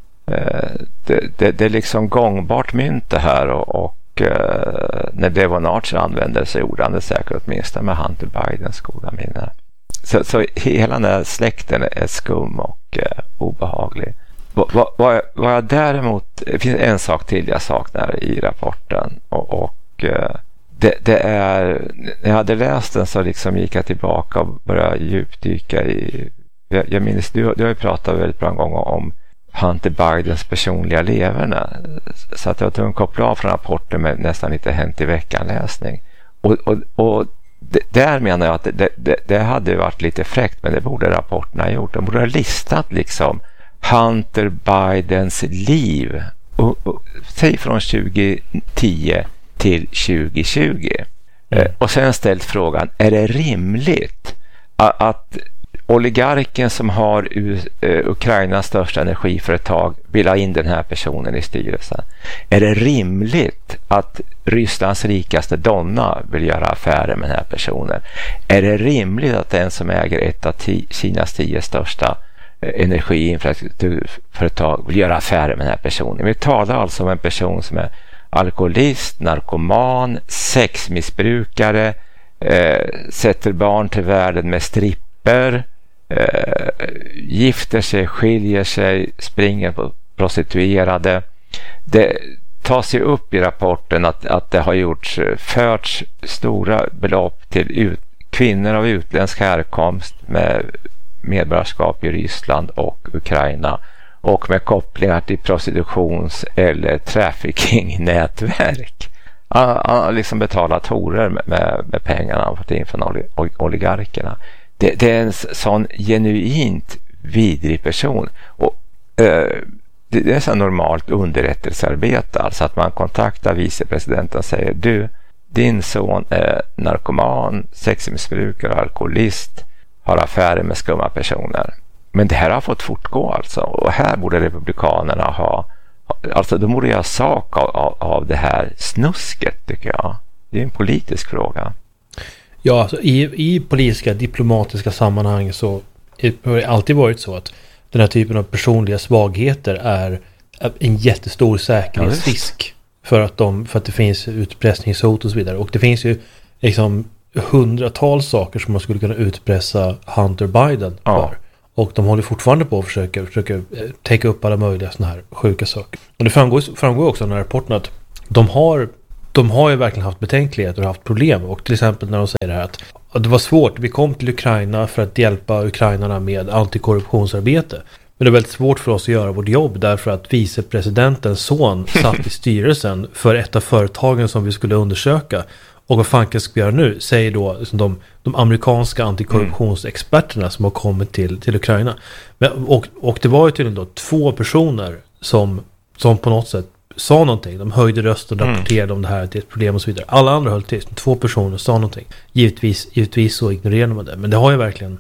Speaker 7: det är liksom gångbart mynt det här, och när Devon Archer använde sig gjorde han det säkert åtminstone med Hunter Bidens goda minne. Så hela den här släkten är skum och obehaglig. Vad jag däremot, det finns en sak till jag saknar i rapporten, och det är, när jag hade läst den så liksom gick jag tillbaka och började djupdyka i, jag minns, du har ju pratat väldigt bra en gång om Hunter Bidens personliga leverne, så att jag tog en koppla av från rapporten med nästan lite hänt i veckan läsning, och där menar jag att det hade varit lite fräckt, men det borde rapporterna ha gjort. De borde ha listat liksom Hunter Bidens liv säg från 2010 till 2020 och sen ställt frågan, är det rimligt att oligarken som har Ukrainas största energiföretag vill ha in den här personen i styrelsen? Är det rimligt att Rysslands rikaste donna vill göra affärer med den här personen? Är det rimligt att den som äger ett av Kinas 10 största energiinfrastrukturföretag vill göra affärer med den här personen? Vi talar alltså om en person som är alkoholist, narkoman, sexmissbrukare, sätter barn till världen med stripper, gifter sig, skiljer sig, springer på prostituerade. Det tas ju upp i rapporten att det har förts stora belopp till kvinnor av utländsk härkomst med medborgarskap i Ryssland och Ukraina, och med kopplingar till prostitutions- eller trafficking-nätverk. Han har liksom betalat horor med pengarna han fått in från oligarkerna. Det är en sån genuint vidrig person, och det är så normalt underrättelsearbete, alltså att man kontaktar vicepresidenten och säger, du, din son är narkoman, sexmissbrukare, alkoholist, har affärer med skumma personer. Men det här har fått fortgå alltså, och här borde republikanerna alltså de borde göra sak av det här snusket, tycker jag. Det är en politisk fråga.
Speaker 1: Ja, alltså i politiska, diplomatiska sammanhang så har det alltid varit så att den här typen av personliga svagheter är en jättestor säkerhetsrisk för att det finns utpressningshot och så vidare. Och det finns ju liksom hundratals saker som man skulle kunna utpressa Hunter Biden för. Och de håller fortfarande på att försöka täcka upp alla möjliga såna här sjuka saker. Och det framgår också i den här rapporten att de har ju verkligen haft betänkligheter och haft problem. Och till exempel när de säger det här att det var svårt. Vi kom till Ukraina för att hjälpa ukrainarna med antikorruptionsarbete. Men det är väldigt svårt för oss att göra vårt jobb därför att vicepresidentens son satt i styrelsen för ett av företagen som vi skulle undersöka. Och vad fan ska vi göra nu? Säger då liksom de amerikanska antikorruptionsexperterna som har kommit till Ukraina. Men, och det var ju tydligen då 2 personer som på något sätt sa någonting. De höjde rösten och rapporterade om det här till ett problem och så vidare. Alla andra höll tyst. 2 personer sa någonting. Givetvis så ignorerade man det. Men det har ju verkligen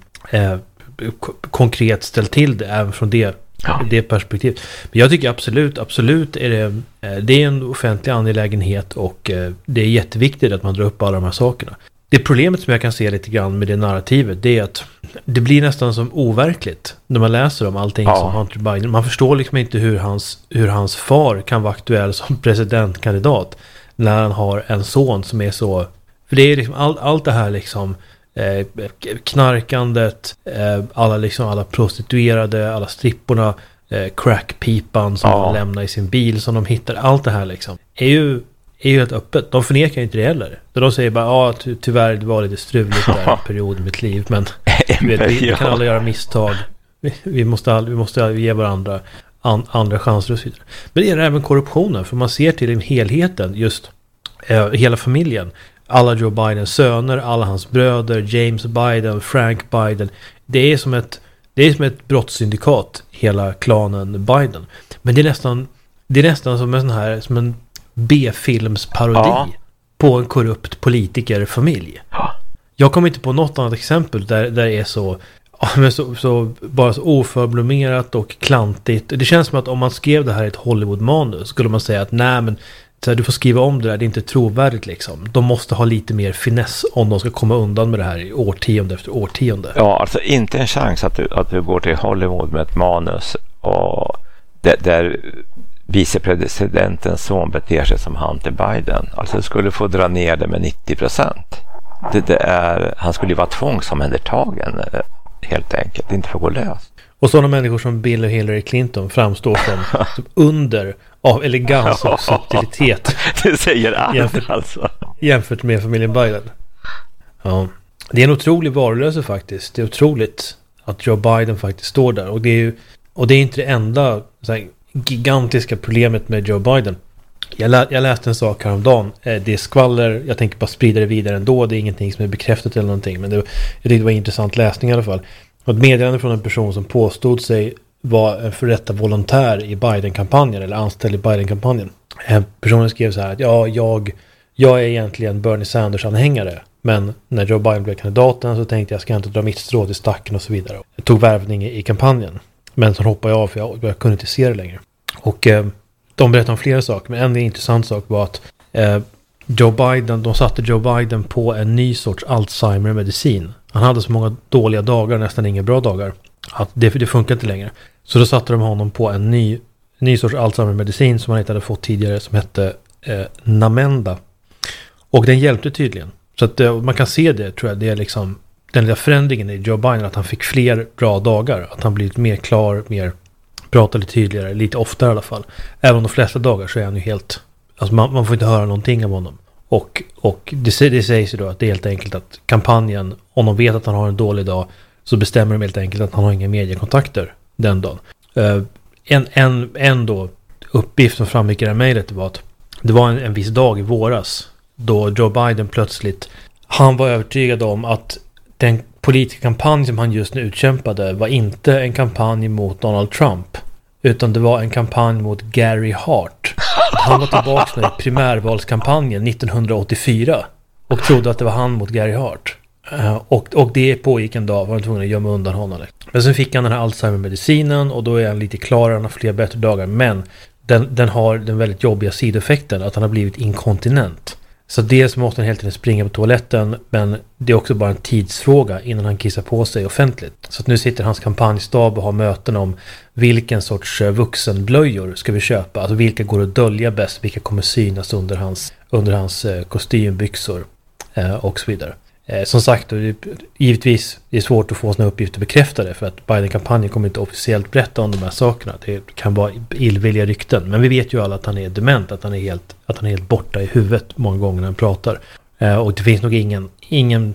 Speaker 1: konkret ställt till det även från det perspektivet. Men jag tycker absolut är det är en offentlig angelägenhet och det är jätteviktigt att man drar upp alla de här sakerna. Det problemet som jag kan se lite grann med det narrativet, det är att det blir nästan som overkligt när man läser om allting som Hunter Biden. Man förstår liksom inte hur hans far kan vara aktuell som presidentkandidat när han har en son som är så. För det är liksom allt det här liksom knarkandet, alla prostituerade, alla stripporna, crackpipan som de lämnar i sin bil som de hittar, allt det här liksom är ju helt öppet. De förnekar inte det heller. De säger bara, tyvärr det var lite struligt där en period i mitt liv, men vi kan alla göra misstag. Vi måste ge varandra andra chanser och så vidare. Men det är även korruptionen, för man ser till helheten, just hela familjen. Alla Joe Bidens söner, alla hans bröder, James Biden, Frank Biden. Det är som ett brottssyndikat, hela klanen Biden. Men det är nästan som en B-filmsparodi på en korrupt politikerfamilj. Jag kommer inte på något annat exempel där det är så bara så oförblommerat och klantigt. Det känns som att om man skrev det här i ett Hollywood-manus skulle man säga att nej, men så här, du får skriva om det där, det är inte trovärdigt liksom. De måste ha lite mer finess om de ska komma undan med det här i årtionde efter årtionde.
Speaker 7: Ja, alltså inte en chans att du går till Hollywood med ett manus och där vicepresidentens son beter sig som Hunter Biden. Alltså du skulle få dra ner det med 90%. Han skulle ju vara tvångsomhändertagen helt enkelt, inte få gå lös.
Speaker 1: Och sådana människor som Bill och Hillary Clinton framstår som under av elegans och subtilitet.
Speaker 7: Det säger allt
Speaker 1: jämfört med familjen Biden. Ja. Det är en otrolig varulöse faktiskt. Det är otroligt att Joe Biden faktiskt står där. Och det är inte det enda så här, gigantiska problemet med Joe Biden. Jag läste en sak häromdagen. Det är skvaller. Jag tänker bara sprida det vidare ändå. Det är ingenting som är bekräftat eller någonting. Men jag tyckte det var en intressant läsning i alla fall. Ett meddelande från en person som påstod sig vara en förrätta volontär i Biden-kampanjen eller anställd i Biden-kampanjen. Personen skrev så här att jag är egentligen Bernie Sanders-anhängare, men när Joe Biden blev kandidaten så tänkte jag ska inte dra mitt strå till stacken och så vidare. Jag tog värvning i kampanjen, men så hoppade jag av för jag kunde inte se det längre. Och de berättade om flera saker, men en intressant sak var att de satte Joe Biden på en ny sorts Alzheimer-medicin. Han hade så många dåliga dagar, nästan inga bra dagar, att det funkar inte längre. Så då satte de honom på en ny sorts Alzheimer-medicin som han inte hade fått tidigare, som hette Namenda. Och den hjälpte tydligen. Så att man kan se det, tror jag, det är liksom den lilla förändringen i Joe Biden, att han fick fler bra dagar. Att han blivit mer klar, mer pratade tydligare, lite oftare i alla fall. Även de flesta dagar så är han ju helt... Alltså man får inte höra någonting av honom. Och det sägs ju då att det är helt enkelt att kampanjen, om de vet att han har en dålig dag, så bestämmer de helt enkelt att han har inga mediekontakter den dagen. En då uppgift som framgick i det här mejlet var att det var en viss dag i våras då Joe Biden plötsligt, han var övertygad om att den politiska kampanj som han just nu utkämpade var inte en kampanj mot Donald Trump, utan det var en kampanj mot Gary Hart. Han var tillbaka i primärvalskampanjen 1984 och trodde att det var han mot Gary Hart. Och det pågick en dag, var han tvungen att gömma undan honom. Men sen fick han den här Alzheimer-medicinen och då är han lite klarare, han har fler bättre dagar. Men den har den väldigt jobbiga sidoeffekten att han har blivit inkontinent. Så dels måste han helt enkelt springa på toaletten, men det är också bara en tidsfråga innan han kissar på sig offentligt. Så att nu sitter hans kampanjstab och har möten om vilken sorts vuxenblöjor ska vi köpa. Alltså vilka går att dölja bäst, vilka kommer synas under hans kostymbyxor och så vidare. Som sagt, givetvis det är svårt att få såna uppgifter bekräftade för att Biden-kampanjen kommer inte officiellt berätta om de här sakerna. Det kan vara illvilliga rykten. Men vi vet ju alla att han är dement, att han är helt borta i huvudet många gånger när han pratar. Och det finns nog ingen